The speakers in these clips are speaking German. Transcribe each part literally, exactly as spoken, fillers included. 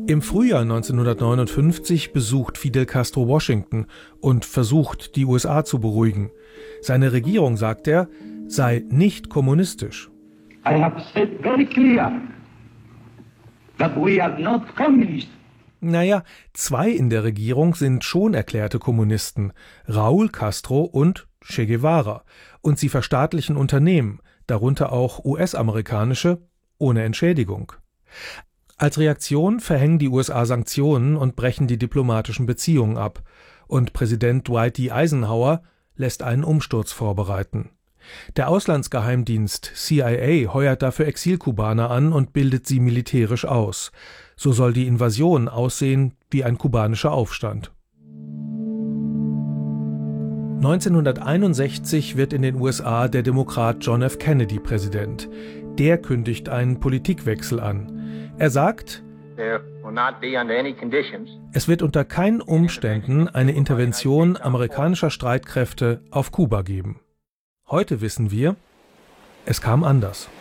Im Frühjahr neunzehnhundertneunundfünfzig besucht Fidel Castro Washington und versucht, die U S A zu beruhigen. Seine Regierung, sagt er, sei nicht kommunistisch. I have said very clear that we are not communists. Naja, zwei in der Regierung sind schon erklärte Kommunisten, Raúl Castro und Che Guevara. Und sie verstaatlichen Unternehmen, darunter auch U S-amerikanische, ohne Entschädigung. Als Reaktion verhängen die U S A Sanktionen und brechen die diplomatischen Beziehungen ab. Und Präsident Dwight D. Eisenhower lässt einen Umsturz vorbereiten. Der Auslandsgeheimdienst C I A heuert dafür Exilkubaner an und bildet sie militärisch aus. So soll die Invasion aussehen wie ein kubanischer Aufstand. neunzehnhunderteinundsechzig wird in den U S A der Demokrat John F. Kennedy Präsident. Der kündigt einen Politikwechsel an. Er sagt, es wird unter keinen Umständen eine Intervention amerikanischer Streitkräfte auf Kuba geben. Heute wissen wir, es kam anders.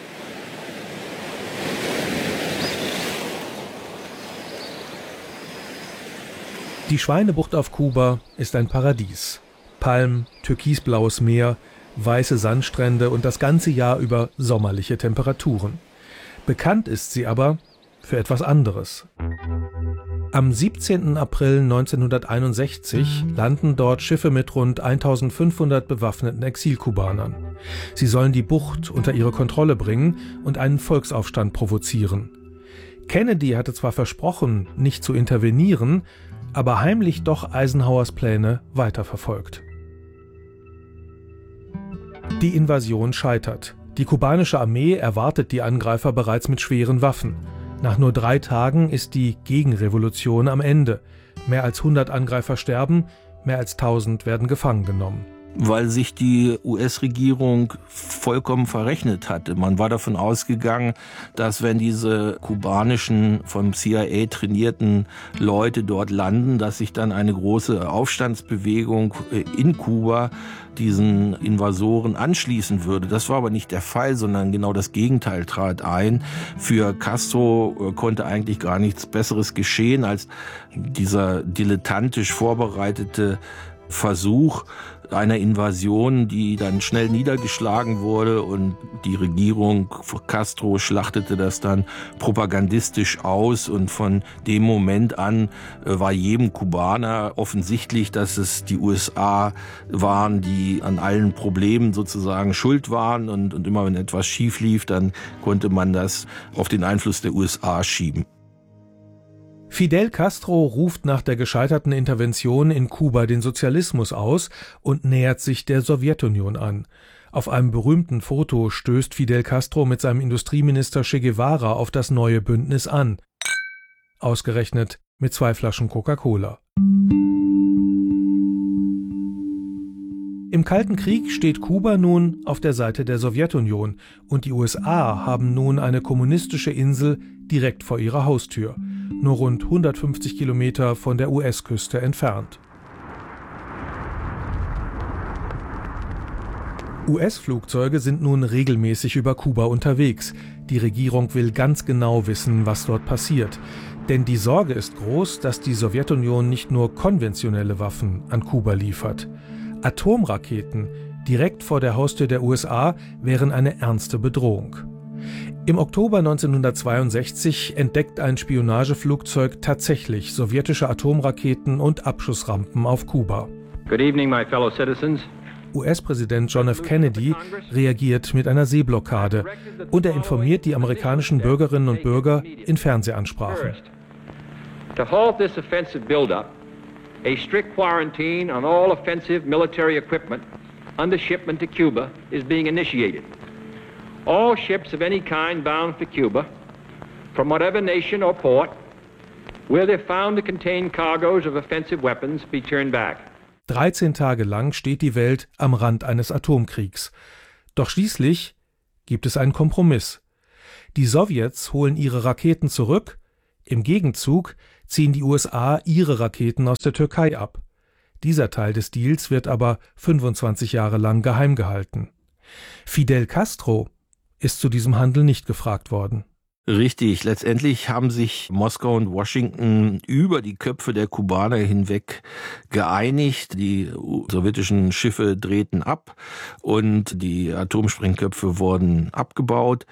Die Schweinebucht auf Kuba ist ein Paradies. Palmen, türkisblaues Meer, weiße Sandstrände und das ganze Jahr über sommerliche Temperaturen. Bekannt ist sie aber für etwas anderes. Am siebzehnten April neunzehnhunderteinundsechzig landen dort Schiffe mit rund eintausendfünfhundert bewaffneten Exilkubanern. Sie sollen die Bucht unter ihre Kontrolle bringen und einen Volksaufstand provozieren. Kennedy hatte zwar versprochen, nicht zu intervenieren, aber heimlich doch Eisenhowers Pläne weiterverfolgt. Die Invasion scheitert. Die kubanische Armee erwartet die Angreifer bereits mit schweren Waffen. Nach nur drei Tagen ist die Gegenrevolution am Ende. Mehr als hundert Angreifer sterben, mehr als tausend werden gefangen genommen. Weil sich die U S-Regierung vollkommen verrechnet hatte. Man war davon ausgegangen, dass wenn diese kubanischen, vom C I A trainierten Leute dort landen, dass sich dann eine große Aufstandsbewegung in Kuba diesen Invasoren anschließen würde. Das war aber nicht der Fall, sondern genau das Gegenteil trat ein. Für Castro konnte eigentlich gar nichts Besseres geschehen als dieser dilettantisch vorbereitete Versuch einer Invasion, die dann schnell niedergeschlagen wurde, und die Regierung Castro schlachtete das dann propagandistisch aus, und von dem Moment an war jedem Kubaner offensichtlich, dass es die U S A waren, die an allen Problemen sozusagen schuld waren, und, und immer wenn etwas schief lief, dann konnte man das auf den Einfluss der U S A schieben. Fidel Castro ruft nach der gescheiterten Intervention in Kuba den Sozialismus aus und nähert sich der Sowjetunion an. Auf einem berühmten Foto stößt Fidel Castro mit seinem Industrieminister Che Guevara auf das neue Bündnis an. Ausgerechnet mit zwei Flaschen Coca-Cola. Im Kalten Krieg steht Kuba nun auf der Seite der Sowjetunion und die U S A haben nun eine kommunistische Insel direkt vor ihrer Haustür, nur rund hundertfünfzig Kilometer von der U S-Küste entfernt. U S-Flugzeuge sind nun regelmäßig über Kuba unterwegs. Die Regierung will ganz genau wissen, was dort passiert. Denn die Sorge ist groß, dass die Sowjetunion nicht nur konventionelle Waffen an Kuba liefert. Atomraketen direkt vor der Haustür der U S A wären eine ernste Bedrohung. Im Oktober neunzehnhundertzweiundsechzig entdeckt ein Spionageflugzeug tatsächlich sowjetische Atomraketen und Abschussrampen auf Kuba. Good evening, my fellow citizens. U S-Präsident John F. Kennedy reagiert mit einer Seeblockade und er informiert die amerikanischen Bürgerinnen und Bürger in Fernsehansprachen. To halt this offensive buildup, a strict quarantine on all offensive military equipment under shipment to Cuba is being initiated. All ships of any kind bound for Cuba, from whatever nation or port, where they're found to contain cargoes of offensive weapons, be turned back. dreizehn Tage lang steht die Welt am Rand eines Atomkriegs. Doch schließlich gibt es einen Kompromiss. Die Sowjets holen ihre Raketen zurück, im Gegenzug ziehen die U S A ihre Raketen aus der Türkei ab. Dieser Teil des Deals wird aber fünfundzwanzig Jahre lang geheim gehalten. Fidel Castro ist zu diesem Handel nicht gefragt worden. Richtig. Letztendlich haben sich Moskau und Washington über die Köpfe der Kubaner hinweg geeinigt. Die sowjetischen Schiffe drehten ab und die Atomsprengköpfe wurden abgebaut.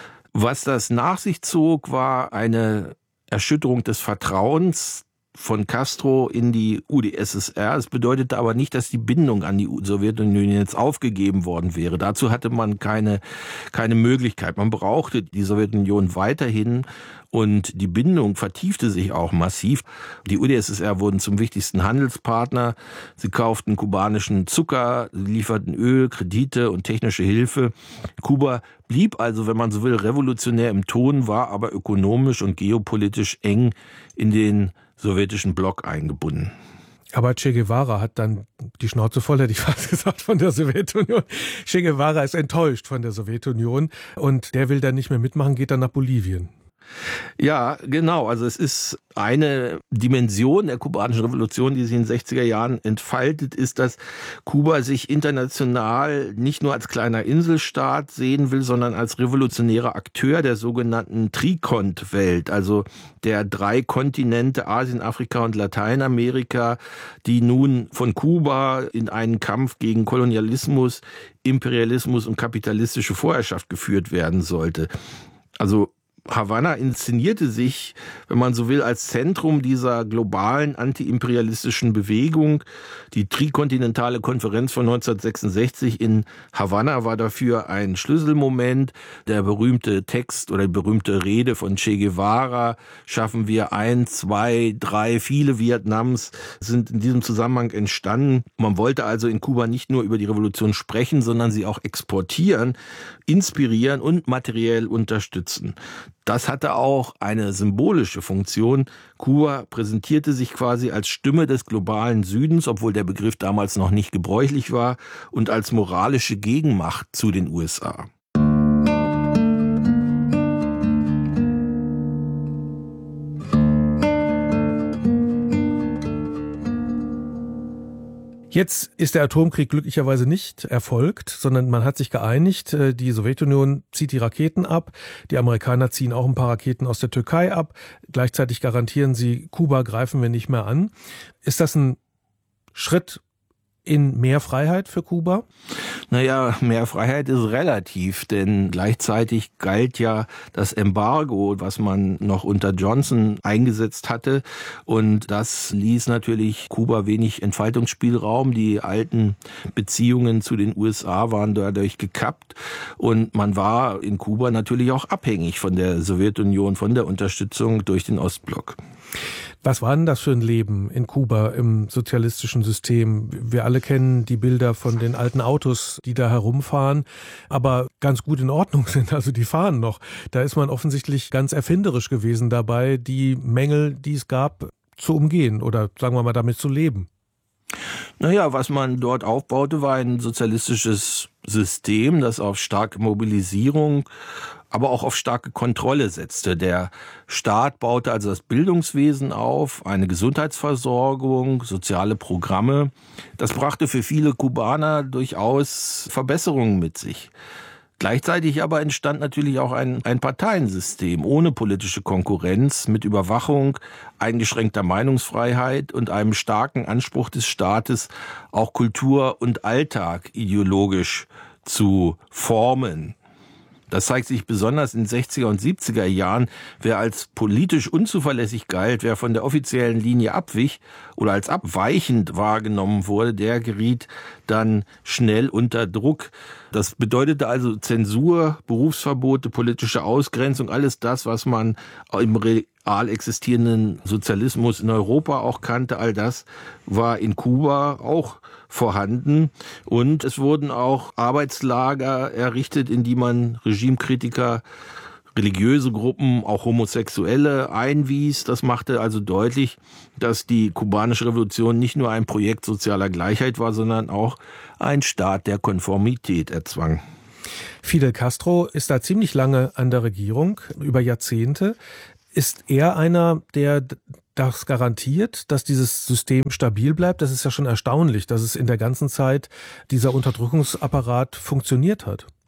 Was das nach sich zog, war eine Erschütterung des Vertrauens von Castro in die U d S S R. Es bedeutete aber nicht, dass die Bindung an die Sowjetunion jetzt aufgegeben worden wäre. Dazu hatte man keine, keine Möglichkeit. Man brauchte die Sowjetunion weiterhin und die Bindung vertiefte sich auch massiv. Die U d S S R wurden zum wichtigsten Handelspartner. Sie kauften kubanischen Zucker, lieferten Öl, Kredite und technische Hilfe. Kuba blieb also, wenn man so will, revolutionär im Ton, war aber ökonomisch und geopolitisch eng in den sowjetischen Block eingebunden. Aber Che Guevara hat dann die Schnauze voll, hätte ich fast gesagt, von der Sowjetunion. Che Guevara ist enttäuscht von der Sowjetunion und der will dann nicht mehr mitmachen, geht dann nach Bolivien. Ja, genau. Also es ist eine Dimension der kubanischen Revolution, die sich in den sechziger Jahren entfaltet, ist, dass Kuba sich international nicht nur als kleiner Inselstaat sehen will, sondern als revolutionärer Akteur der sogenannten Trikont-Welt, also der drei Kontinente Asien, Afrika und Lateinamerika, die nun von Kuba in einen Kampf gegen Kolonialismus, Imperialismus und kapitalistische Vorherrschaft geführt werden sollte. Also Havanna inszenierte sich, wenn man so will, als Zentrum dieser globalen antiimperialistischen Bewegung. Die Trikontinentale Konferenz von neunzehnhundertsechsundsechzig in Havanna war dafür ein Schlüsselmoment. Der berühmte Text oder die berühmte Rede von Che Guevara, schaffen wir ein, zwei, drei, viele Vietnams, sind in diesem Zusammenhang entstanden. Man wollte also in Kuba nicht nur über die Revolution sprechen, sondern sie auch exportieren, inspirieren und materiell unterstützen. Das hatte auch eine symbolische Funktion. Kuba präsentierte sich quasi als Stimme des globalen Südens, obwohl der Begriff damals noch nicht gebräuchlich war, und als moralische Gegenmacht zu den U S A. Jetzt ist der Atomkrieg glücklicherweise nicht erfolgt, sondern man hat sich geeinigt, die Sowjetunion zieht die Raketen ab, die Amerikaner ziehen auch ein paar Raketen aus der Türkei ab, gleichzeitig garantieren sie, Kuba greifen wir nicht mehr an. Ist das ein Schritt in mehr Freiheit für Kuba? Naja, mehr Freiheit ist relativ, denn gleichzeitig galt ja das Embargo, was man noch unter Johnson eingesetzt hatte, und das ließ natürlich Kuba wenig Entfaltungsspielraum. Die alten Beziehungen zu den U S A waren dadurch gekappt und man war in Kuba natürlich auch abhängig von der Sowjetunion, von der Unterstützung durch den Ostblock. Was war denn das für ein Leben in Kuba im sozialistischen System? Wir alle kennen die Bilder von den alten Autos, die da herumfahren, aber ganz gut in Ordnung sind, also die fahren noch. Da ist man offensichtlich ganz erfinderisch gewesen dabei, die Mängel, die es gab, zu umgehen oder sagen wir mal damit zu leben. Naja, was man dort aufbaute, war ein sozialistisches System, das auf starke Mobilisierung, aber auch auf starke Kontrolle setzte. Der Staat baute also das Bildungswesen auf, eine Gesundheitsversorgung, soziale Programme. Das brachte für viele Kubaner durchaus Verbesserungen mit sich. Gleichzeitig aber entstand natürlich auch ein, ein Parteiensystem ohne politische Konkurrenz, mit Überwachung, eingeschränkter Meinungsfreiheit und einem starken Anspruch des Staates, auch Kultur und Alltag ideologisch zu formen. Das zeigt sich besonders in den sechziger und siebziger Jahren. Wer als politisch unzuverlässig galt, wer von der offiziellen Linie abwich oder als abweichend wahrgenommen wurde, der geriet dann schnell unter Druck. Das bedeutete also Zensur, Berufsverbote, politische Ausgrenzung, alles das, was man im real existierenden Sozialismus in Europa auch kannte, all das war in Kuba auch vorhanden. Und es wurden auch Arbeitslager errichtet, in die man Regimekritiker, religiöse Gruppen, auch Homosexuelle einwies. Das machte also deutlich, dass die kubanische Revolution nicht nur ein Projekt sozialer Gleichheit war, sondern auch ein Staat der Konformität erzwang. Fidel Castro ist da ziemlich lange an der Regierung, über Jahrzehnte. Ist er einer, der das garantiert, dass dieses System stabil bleibt? Das ist ja schon erstaunlich, dass es in der ganzen Zeit dieser Unterdrückungsapparat funktioniert hat.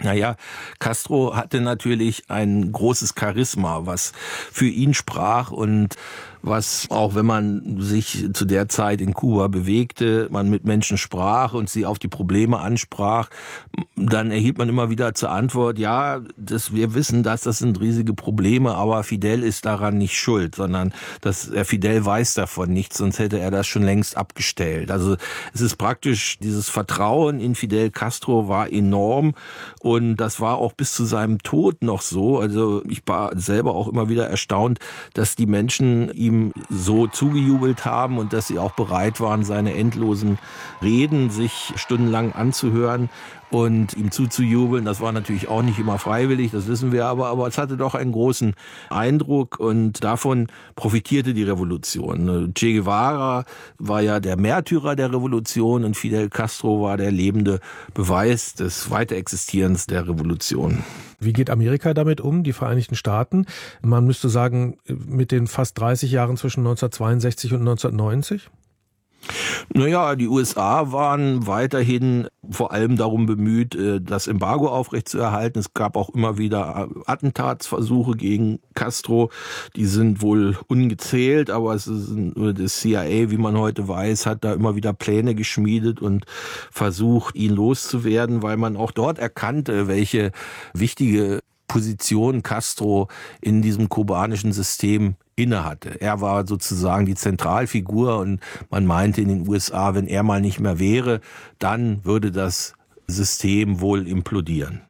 Naja, Castro hatte natürlich ein großes Charisma, was für ihn sprach und was, auch wenn man sich zu der Zeit in Kuba bewegte, man mit Menschen sprach und sie auf die Probleme ansprach, dann erhielt man immer wieder zur Antwort, ja, das, wir wissen das, das sind riesige Probleme, aber Fidel ist daran nicht schuld, sondern das, Fidel weiß davon nichts, sonst hätte er das schon längst abgestellt. Also es ist praktisch, dieses Vertrauen in Fidel Castro war enorm und das war auch bis zu seinem Tod noch so. Also ich war selber auch immer wieder erstaunt, dass die Menschen ihm so zugejubelt haben und dass sie auch bereit waren, seine endlosen Reden sich stundenlang anzuhören und ihm zuzujubeln. Das war natürlich auch nicht immer freiwillig, das wissen wir, aber, aber es hatte doch einen großen Eindruck und davon profitierte die Revolution. Che Guevara war ja der Märtyrer der Revolution und Fidel Castro war der lebende Beweis des Weiterexistierens der Revolution. Wie geht Amerika damit um, die Vereinigten Staaten? Man müsste sagen, mit den fast dreißig Jahren zwischen neunzehnhundertzweiundsechzig und neunzehnhundertneunzig? Naja, die U S A waren weiterhin vor allem darum bemüht, das Embargo aufrechtzuerhalten. Es gab auch immer wieder Attentatsversuche gegen Castro. Die sind wohl ungezählt, aber es ist das C I A, wie man heute weiß, hat da immer wieder Pläne geschmiedet und versucht, ihn loszuwerden, weil man auch dort erkannte, welche wichtige Position Castro in diesem kubanischen System innehatte. Er war sozusagen die Zentralfigur und man meinte in den U S A, wenn er mal nicht mehr wäre, dann würde das System wohl implodieren.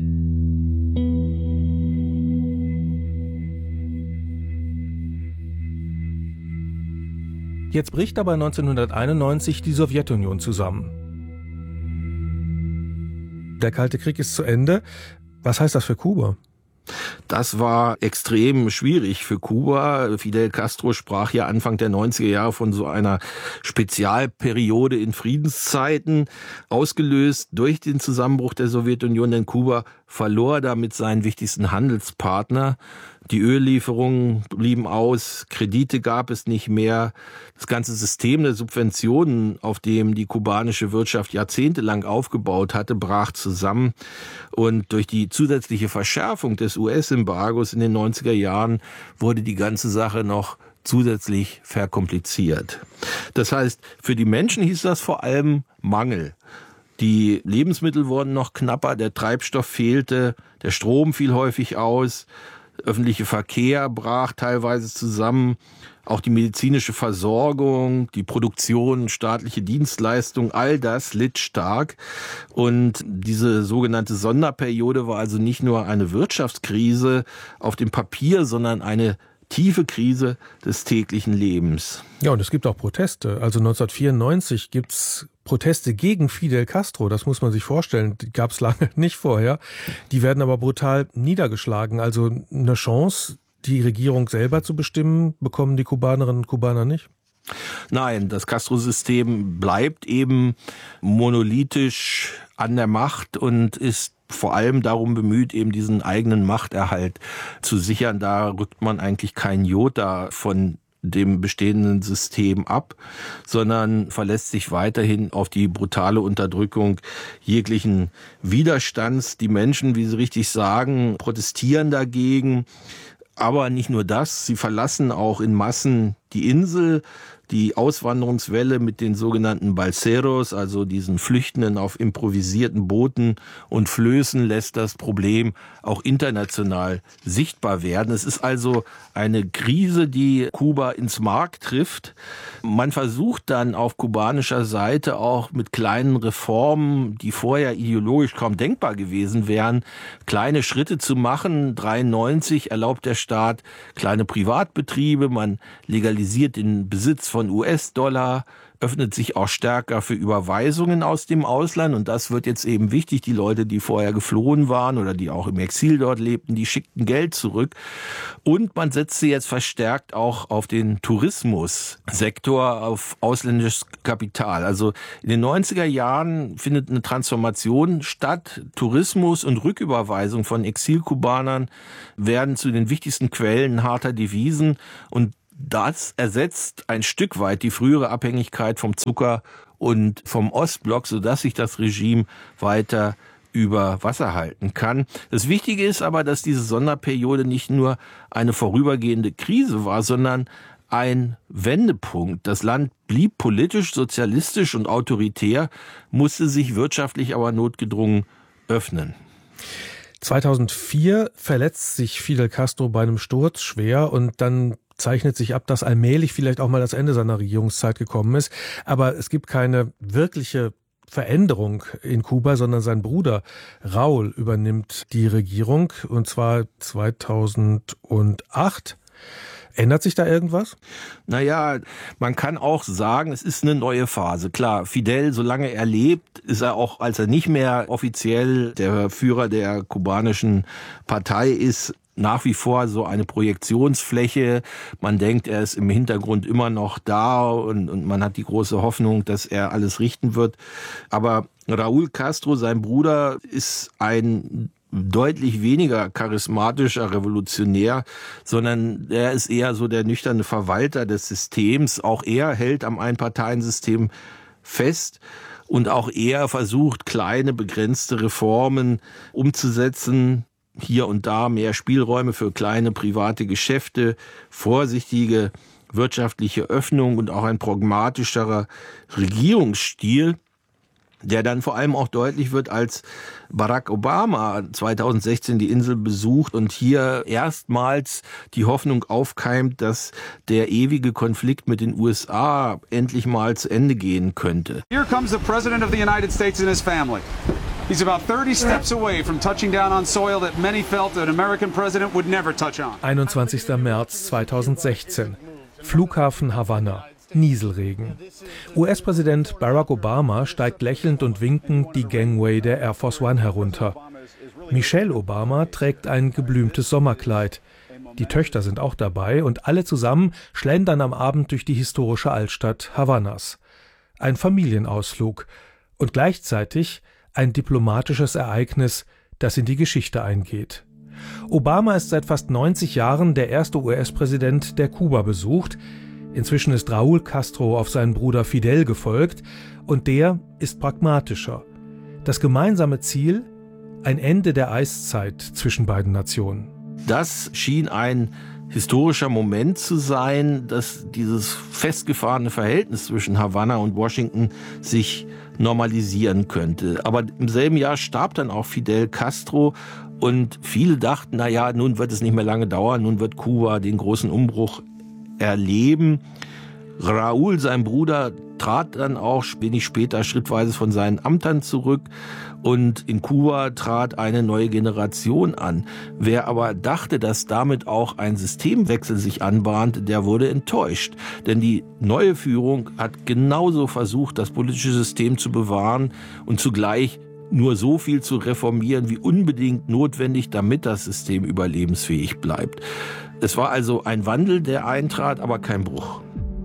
Jetzt bricht aber neunzehnhunderteinundneunzig die Sowjetunion zusammen. Der Kalte Krieg ist zu Ende. Was heißt das für Kuba? Das war extrem schwierig für Kuba. Fidel Castro sprach ja Anfang der neunziger Jahre von so einer Spezialperiode in Friedenszeiten, ausgelöst durch den Zusammenbruch der Sowjetunion, denn Kuba verlor damit seinen wichtigsten Handelspartner. Die Öllieferungen blieben aus, Kredite gab es nicht mehr. Das ganze System der Subventionen, auf dem die kubanische Wirtschaft jahrzehntelang aufgebaut hatte, brach zusammen. Und durch die zusätzliche Verschärfung des U S-Embargos in den neunziger Jahren wurde die ganze Sache noch zusätzlich verkompliziert. Das heißt, für die Menschen hieß das vor allem Mangel. Die Lebensmittel wurden noch knapper, der Treibstoff fehlte, der Strom fiel häufig aus. Öffentliche Verkehr brach teilweise zusammen, auch die medizinische Versorgung, die Produktion, staatliche Dienstleistungen, all das litt stark. Und diese sogenannte Sonderperiode war also nicht nur eine Wirtschaftskrise auf dem Papier, sondern eine tiefe Krise des täglichen Lebens. Ja, und es gibt auch Proteste. Also neunzehnhundertvierundneunzig gibt's Proteste gegen Fidel Castro, das muss man sich vorstellen, die gab es lange nicht vorher. Die werden aber brutal niedergeschlagen. Also eine Chance, die Regierung selber zu bestimmen, bekommen die Kubanerinnen und Kubaner nicht? Nein, das Castro-System bleibt eben monolithisch an der Macht und ist vor allem darum bemüht, eben diesen eigenen Machterhalt zu sichern. Da rückt man eigentlich kein Jota von dem bestehenden System ab, sondern verlässt sich weiterhin auf die brutale Unterdrückung jeglichen Widerstands. Die Menschen, wie Sie richtig sagen, protestieren dagegen. Aber nicht nur das, sie verlassen auch in Massen die Insel. Die Auswanderungswelle mit den sogenannten Balseros, also diesen Flüchtenden auf improvisierten Booten und Flößen, lässt das Problem auch international sichtbar werden. Es ist also eine Krise, die Kuba ins Mark trifft. Man versucht dann auf kubanischer Seite auch mit kleinen Reformen, die vorher ideologisch kaum denkbar gewesen wären, kleine Schritte zu machen. dreiundneunzig erlaubt der Staat kleine Privatbetriebe, man legalisiert den Besitz von U S-Dollar, öffnet sich auch stärker für Überweisungen aus dem Ausland und das wird jetzt eben wichtig. Die Leute, die vorher geflohen waren oder die auch im Exil dort lebten, die schickten Geld zurück und man setzte jetzt verstärkt auch auf den Tourismussektor, auf ausländisches Kapital. Also in den neunziger Jahren findet eine Transformation statt. Tourismus und Rücküberweisung von Exilkubanern werden zu den wichtigsten Quellen harter Devisen und das ersetzt ein Stück weit die frühere Abhängigkeit vom Zucker und vom Ostblock, sodass sich das Regime weiter über Wasser halten kann. Das Wichtige ist aber, dass diese Sonderperiode nicht nur eine vorübergehende Krise war, sondern ein Wendepunkt. Das Land blieb politisch, sozialistisch und autoritär, musste sich wirtschaftlich aber notgedrungen öffnen. zweitausendvier verletzt sich Fidel Castro bei einem Sturz schwer und dann zeichnet sich ab, dass allmählich vielleicht auch mal das Ende seiner Regierungszeit gekommen ist. Aber es gibt keine wirkliche Veränderung in Kuba, sondern sein Bruder Raúl übernimmt die Regierung, und zwar zweitausendacht. Ändert sich da irgendwas? Naja, man kann auch sagen, es ist eine neue Phase. Klar, Fidel, solange er lebt, ist er auch, als er nicht mehr offiziell der Führer der kubanischen Partei ist, nach wie vor so eine Projektionsfläche. Man denkt, er ist im Hintergrund immer noch da und, und man hat die große Hoffnung, dass er alles richten wird. Aber Raúl Castro, sein Bruder, ist ein deutlich weniger charismatischer Revolutionär, sondern er ist eher so der nüchterne Verwalter des Systems. Auch er hält am Einparteiensystem fest und auch er versucht, kleine, begrenzte Reformen umzusetzen. Hier und da mehr Spielräume für kleine private Geschäfte, vorsichtige wirtschaftliche Öffnung und auch ein pragmatischerer Regierungsstil, der dann vor allem auch deutlich wird, als Barack Obama zweitausendsechzehn die Insel besucht und hier erstmals die Hoffnung aufkeimt, dass der ewige Konflikt mit den U S A endlich mal zu Ende gehen könnte. Here comes the President of the United States and his family. He's about thirty steps away from touching down on soil that many felt an American president would never touch on. einundzwanzigster März zweitausendsechzehn. Flughafen Havanna. Nieselregen. U S-Präsident Barack Obama steigt lächelnd und winkend die Gangway der Air Force One herunter. Michelle Obama trägt ein geblümtes Sommerkleid. Die Töchter sind auch dabei und alle zusammen schlendern am Abend durch die historische Altstadt Havannas. Ein Familienausflug und gleichzeitig ein diplomatisches Ereignis, das in die Geschichte eingeht. Obama ist seit fast neunzig Jahren der erste U S-Präsident, der Kuba besucht. Inzwischen ist Raúl Castro auf seinen Bruder Fidel gefolgt und der ist pragmatischer. Das gemeinsame Ziel: ein Ende der Eiszeit zwischen beiden Nationen. Das schien ein historischer Moment zu sein, dass dieses festgefahrene Verhältnis zwischen Havanna und Washington sich normalisieren könnte. Aber im selben Jahr starb dann auch Fidel Castro und viele dachten, na ja, nun wird es nicht mehr lange dauern, nun wird Kuba den großen Umbruch erleben. Raúl, sein Bruder, trat dann auch wenig später schrittweise von seinen Ämtern zurück und in Kuba trat eine neue Generation an. Wer aber dachte, dass damit auch ein Systemwechsel sich anbahnte, der wurde enttäuscht. Denn die neue Führung hat genauso versucht, das politische System zu bewahren und zugleich nur so viel zu reformieren, wie unbedingt notwendig, damit das System überlebensfähig bleibt. Es war also ein Wandel, der eintrat, aber kein Bruch.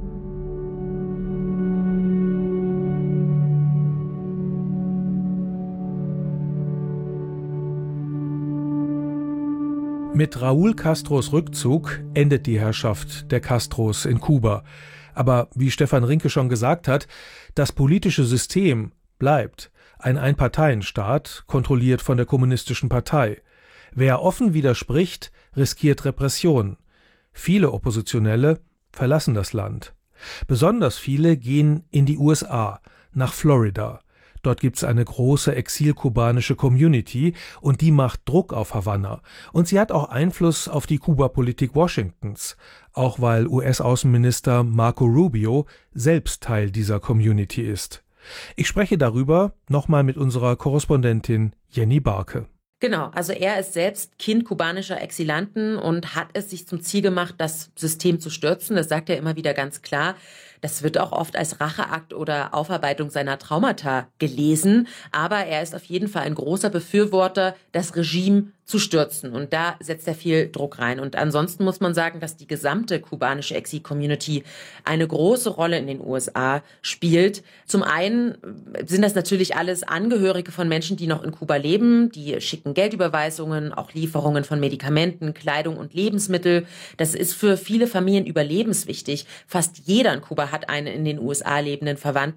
Mit Raúl Castros Rückzug endet die Herrschaft der Castros in Kuba. Aber wie Stefan Rinke schon gesagt hat, das politische System bleibt ein Einparteienstaat, kontrolliert von der Kommunistischen Partei. Wer offen widerspricht, riskiert Repression. Viele Oppositionelle verlassen das Land. Besonders viele gehen in die U S A, nach Florida. Dort gibt es eine große exilkubanische Community und die macht Druck auf Havanna. Und sie hat auch Einfluss auf die Kuba-Politik Washingtons, auch weil U S-Außenminister Marco Rubio selbst Teil dieser Community ist. Ich spreche darüber nochmal mit unserer Korrespondentin Jenny Barke. Genau, also er ist selbst Kind kubanischer Exilanten und hat es sich zum Ziel gemacht, das System zu stürzen. Das sagt er immer wieder ganz klar. Das wird auch oft als Racheakt oder Aufarbeitung seiner Traumata gelesen. Aber er ist auf jeden Fall ein großer Befürworter, das Regime zu stürzen. Und da setzt er viel Druck rein. Und ansonsten muss man sagen, dass die gesamte kubanische Exil-Community eine große Rolle in den U S A spielt. Zum einen sind das natürlich alles Angehörige von Menschen, die noch in Kuba leben. Die schicken Geldüberweisungen, auch Lieferungen von Medikamenten, Kleidung und Lebensmittel. Das ist für viele Familien überlebenswichtig. Fast jeder in Kuba hat einen in den U S A lebenden Verwandten.